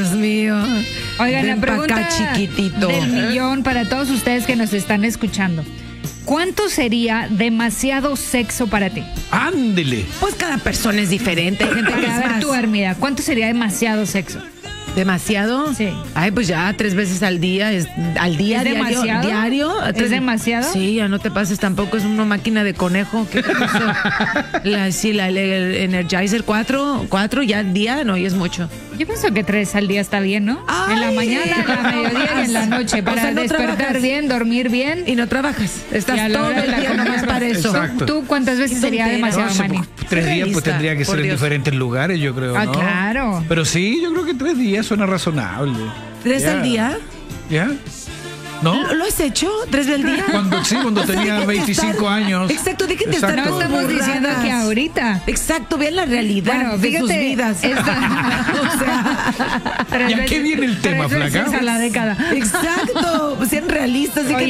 Dios mío. Oigan, la Ven pa' pregunta acá, chiquitito. del millón para todos ustedes que nos están escuchando. ¿Cuánto sería demasiado sexo para ti? Ándele. Pues cada persona es diferente. Hay gente que A es ver más. tú, Hermida, ¿cuánto sería demasiado sexo? ¿Demasiado? Sí. Ay, pues ya 3 veces al día. Al día, ¿Es diario. demasiado? ¿Diario? ¿Es demasiado? Sí, ya no te pases tampoco. Es una máquina de conejo. ¿Qué te pasó? el Energizer 4 ya al día, no, y es mucho. Yo pienso que 3 al día está bien, ¿no? Ay. En la mañana, en la mediodía y en la noche. O Para sea, no despertar trabajas. bien, dormir bien. Y no trabajas. Y a Estás la todo hora de el la día comida nomás para eso. Exacto. ¿Tú cuántas veces Qué sería tontera. demasiado, No, Manny? 3 días pues Realista, tendría que por ser en Dios. diferentes lugares, yo creo, Ah, ¿no? claro. Pero sí, yo creo que 3 días suena razonable. 3 Ya. al día. ¿Ya? ¿No? ¿Lo has hecho? 3 al día. Cuando tenía dejen de 25 estar- años. Exacto, dejen de estar No Exacto. estamos diciendo burradas. que ahorita. Exacto, vean la realidad Bueno, de fíjate, sus vidas. o sea, ¿Y a qué viene el tema, 3 veces flaca? a la década. Exacto, sean realistas. Dejen